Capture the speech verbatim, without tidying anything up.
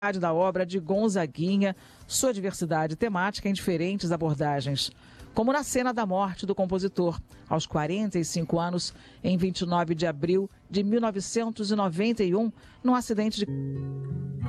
da obra de Gonzaguinha, sua diversidade temática em diferentes abordagens, como na cena da morte do compositor, aos quarenta e cinco anos, em vinte e nove de abril de mil novecentos e noventa e um, num acidente de